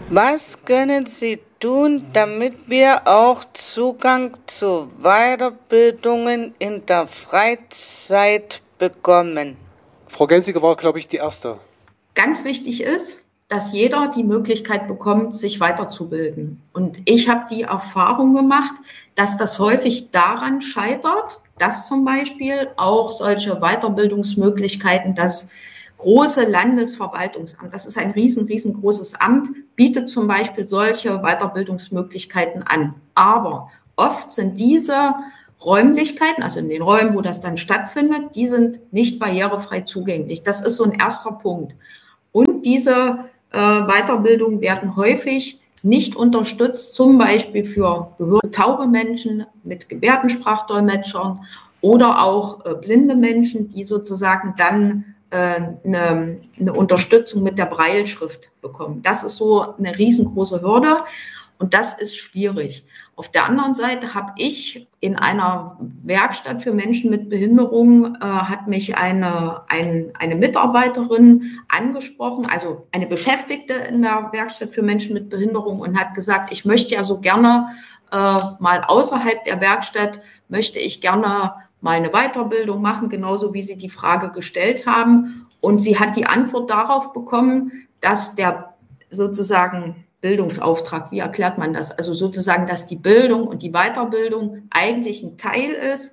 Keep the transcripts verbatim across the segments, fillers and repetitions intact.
Was können Sie tun, damit wir auch Zugang zu Weiterbildungen in der Freizeit bekommen? Frau Genziger war, glaube ich, die Erste. Ganz wichtig ist, dass jeder die Möglichkeit bekommt, sich weiterzubilden. Und ich habe die Erfahrung gemacht, dass das häufig daran scheitert, dass zum Beispiel auch solche Weiterbildungsmöglichkeiten, das große Landesverwaltungsamt, das ist ein riesen, riesengroßes Amt, bietet zum Beispiel solche Weiterbildungsmöglichkeiten an. Aber oft sind diese Räumlichkeiten, also in den Räumen, wo das dann stattfindet, die sind nicht barrierefrei zugänglich. Das ist so ein erster Punkt. Und diese äh, Weiterbildungen werden häufig nicht unterstützt, zum Beispiel für gehörtaube Menschen mit Gebärdensprachdolmetschern oder auch äh, blinde Menschen, die sozusagen dann äh, eine, eine Unterstützung mit der Brailleschrift bekommen. Das ist so eine riesengroße Hürde. Und das ist schwierig. Auf der anderen Seite habe ich in einer Werkstatt für Menschen mit Behinderung, äh, hat mich eine, ein, eine Mitarbeiterin angesprochen, also eine Beschäftigte in der Werkstatt für Menschen mit Behinderung und hat gesagt, ich möchte ja so gerne äh, mal außerhalb der Werkstatt, möchte ich gerne mal eine Weiterbildung machen, genauso wie Sie die Frage gestellt haben. Und sie hat die Antwort darauf bekommen, dass der sozusagen Bildungsauftrag, wie erklärt man das? Also sozusagen, dass die Bildung und die Weiterbildung eigentlich ein Teil ist,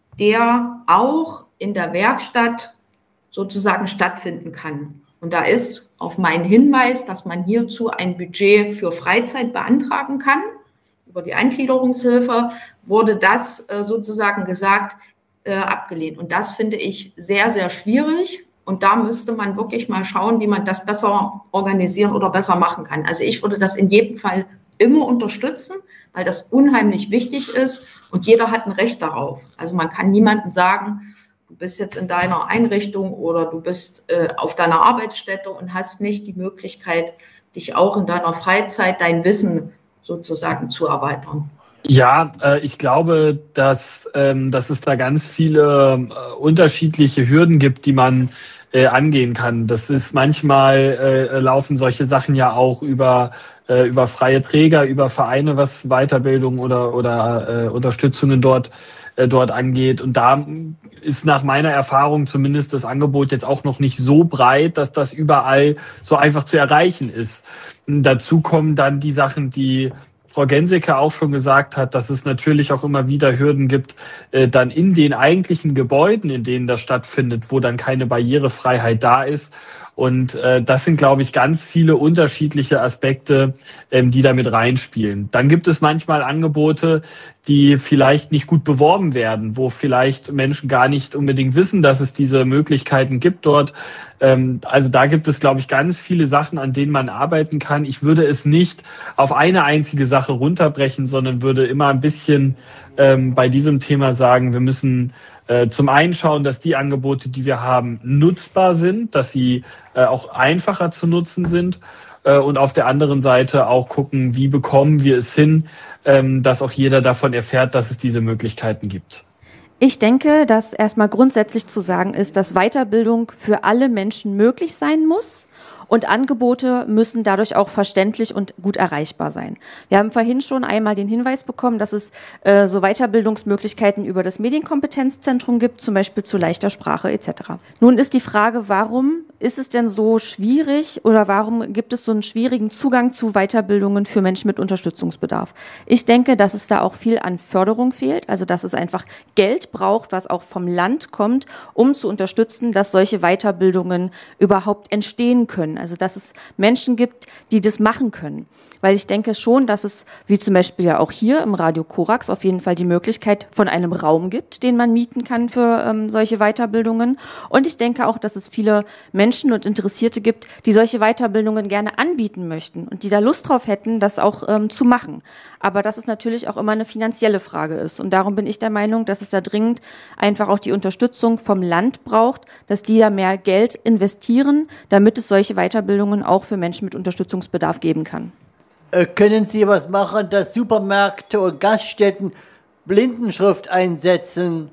der auch in der Werkstatt sozusagen stattfinden kann. Und da ist auf meinen Hinweis, dass man hierzu ein Budget für Freizeit beantragen kann. Über die Eingliederungshilfe wurde das äh, sozusagen gesagt, äh, abgelehnt. Und das finde ich sehr, sehr schwierig. Und da müsste man wirklich mal schauen, wie man das besser organisieren oder besser machen kann. Also ich würde das in jedem Fall immer unterstützen, weil das unheimlich wichtig ist und jeder hat ein Recht darauf. Also man kann niemandem sagen, du bist jetzt in deiner Einrichtung oder du bist äh, auf deiner Arbeitsstätte und hast nicht die Möglichkeit, dich auch in deiner Freizeit, dein Wissen sozusagen zu erweitern. Ja, äh, ich glaube, dass, ähm, dass es da ganz viele äh, unterschiedliche Hürden gibt, die man äh, angehen kann. Das ist manchmal äh, laufen solche Sachen ja auch über äh, über freie Träger, über Vereine, was Weiterbildung oder oder äh, Unterstützungen dort äh, dort angeht. Und da ist nach meiner Erfahrung zumindest das Angebot jetzt auch noch nicht so breit, dass das überall so einfach zu erreichen ist. Und dazu kommen dann die Sachen, die Frau Genziker auch schon gesagt hat, dass es natürlich auch immer wieder Hürden gibt, äh, dann in den eigentlichen Gebäuden, in denen das stattfindet, wo dann keine Barrierefreiheit da ist. Und äh, das sind, glaube ich, ganz viele unterschiedliche Aspekte, ähm, die da mit reinspielen. Dann gibt es manchmal Angebote, die vielleicht nicht gut beworben werden, wo vielleicht Menschen gar nicht unbedingt wissen, dass es diese Möglichkeiten gibt dort. Ähm, also da gibt es, glaube ich, ganz viele Sachen, an denen man arbeiten kann. Ich würde es nicht auf eine einzige Sache runterbrechen, sondern würde immer ein bisschen ähm, bei diesem Thema sagen, wir müssen äh, zum einen schauen, dass die Angebote, die wir haben, nutzbar sind, dass sie äh, auch einfacher zu nutzen sind. Und auf der anderen Seite auch gucken, wie bekommen wir es hin, dass auch jeder davon erfährt, dass es diese Möglichkeiten gibt. Ich denke, dass erstmal grundsätzlich zu sagen ist, dass Weiterbildung für alle Menschen möglich sein muss. Und Angebote müssen dadurch auch verständlich und gut erreichbar sein. Wir haben vorhin schon einmal den Hinweis bekommen, dass es äh, so Weiterbildungsmöglichkeiten über das Medienkompetenzzentrum gibt, zum Beispiel zu leichter Sprache et cetera. Nun ist die Frage, warum ist es denn so schwierig oder warum gibt es so einen schwierigen Zugang zu Weiterbildungen für Menschen mit Unterstützungsbedarf? Ich denke, dass es da auch viel an Förderung fehlt, also dass es einfach Geld braucht, was auch vom Land kommt, um zu unterstützen, dass solche Weiterbildungen überhaupt entstehen können. Also dass es Menschen gibt, die das machen können. Weil ich denke schon, dass es, wie zum Beispiel ja auch hier im Radio Korax, auf jeden Fall die Möglichkeit von einem Raum gibt, den man mieten kann für ähm, solche Weiterbildungen. Und ich denke auch, dass es viele Menschen und Interessierte gibt, die solche Weiterbildungen gerne anbieten möchten und die da Lust drauf hätten, das auch ähm, zu machen. Aber dass es natürlich auch immer eine finanzielle Frage ist. Und darum bin ich der Meinung, dass es da dringend einfach auch die Unterstützung vom Land braucht, dass die da mehr Geld investieren, damit es solche Weiterbildungen auch für Menschen mit Unterstützungsbedarf geben kann. Können Sie was machen, dass Supermärkte und Gaststätten Blindenschrift einsetzen?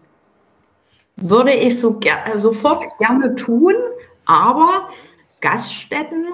Würde ich so ger- sofort gerne tun, aber Gaststätten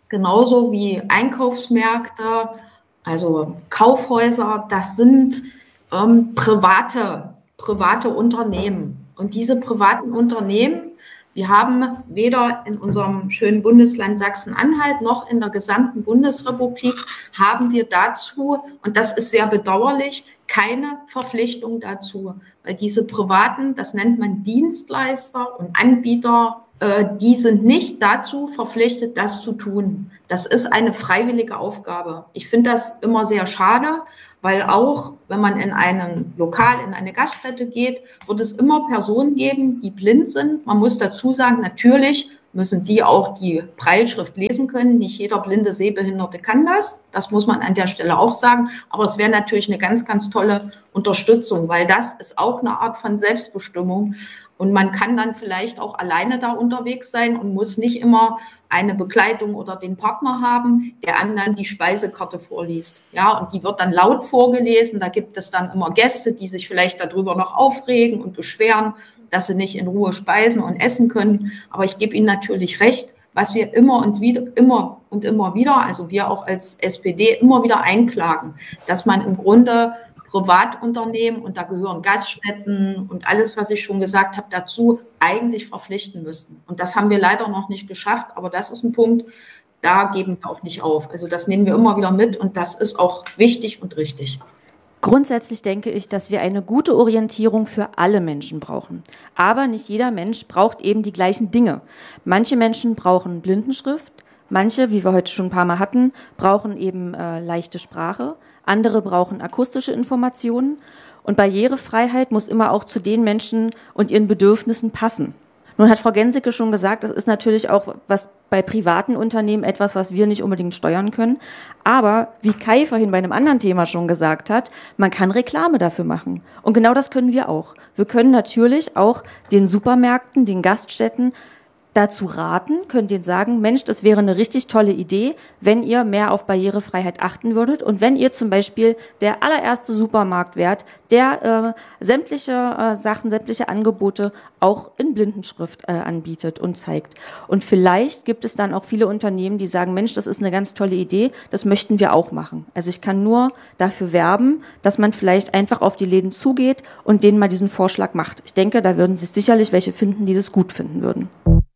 genauso wie Einkaufsmärkte, also Kaufhäuser, das sind ähm, private, private Unternehmen. Und diese privaten Unternehmen, wir haben weder in unserem schönen Bundesland Sachsen-Anhalt noch in der gesamten Bundesrepublik haben wir dazu, und das ist sehr bedauerlich, keine Verpflichtung dazu, weil diese privaten, das nennt man Dienstleister und Anbieter, äh, die sind nicht dazu verpflichtet, das zu tun. Das ist eine freiwillige Aufgabe. Ich finde das immer sehr schade, weil auch, wenn man in ein Lokal, in eine Gaststätte geht, wird es immer Personen geben, die blind sind. Man muss dazu sagen, natürlich müssen die auch die Brailleschrift lesen können. Nicht jeder blinde Sehbehinderte kann das. Das muss man an der Stelle auch sagen. Aber es wäre natürlich eine ganz, ganz tolle Unterstützung, weil das ist auch eine Art von Selbstbestimmung. Und man kann dann vielleicht auch alleine da unterwegs sein und muss nicht immer eine Begleitung oder den Partner haben, der anderen die Speisekarte vorliest. Ja, und die wird dann laut vorgelesen. Da gibt es dann immer Gäste, die sich vielleicht darüber noch aufregen und beschweren, dass sie nicht in Ruhe speisen und essen können. Aber ich gebe Ihnen natürlich recht, was wir immer und wieder, immer und immer wieder, also wir auch als S P D immer wieder einklagen, dass man im Grunde Privatunternehmen, und da gehören Gaststätten und alles, was ich schon gesagt habe, dazu eigentlich verpflichten müssen. Und das haben wir leider noch nicht geschafft, aber das ist ein Punkt, da geben wir auch nicht auf. Also das nehmen wir immer wieder mit und das ist auch wichtig und richtig. Grundsätzlich denke ich, dass wir eine gute Orientierung für alle Menschen brauchen. Aber nicht jeder Mensch braucht eben die gleichen Dinge. Manche Menschen brauchen Blindenschrift, manche, wie wir heute schon ein paar Mal hatten, brauchen eben äh, leichte Sprache. Andere brauchen akustische Informationen und Barrierefreiheit muss immer auch zu den Menschen und ihren Bedürfnissen passen. Nun hat Frau Gensicke schon gesagt, das ist natürlich auch was bei privaten Unternehmen etwas, was wir nicht unbedingt steuern können. Aber wie Kai vorhin bei einem anderen Thema schon gesagt hat, man kann Reklame dafür machen. Und genau das können wir auch. Wir können natürlich auch den Supermärkten, den Gaststätten dazu raten, könnt ihr sagen, Mensch, das wäre eine richtig tolle Idee, wenn ihr mehr auf Barrierefreiheit achten würdet und wenn ihr zum Beispiel der allererste Supermarkt wärt, der äh, sämtliche äh, Sachen, sämtliche Angebote auch in Blindenschrift äh, anbietet und zeigt. Und vielleicht gibt es dann auch viele Unternehmen, die sagen, Mensch, das ist eine ganz tolle Idee, das möchten wir auch machen. Also ich kann nur dafür werben, dass man vielleicht einfach auf die Läden zugeht und denen mal diesen Vorschlag macht. Ich denke, da würden sich sicherlich welche finden, die das gut finden würden.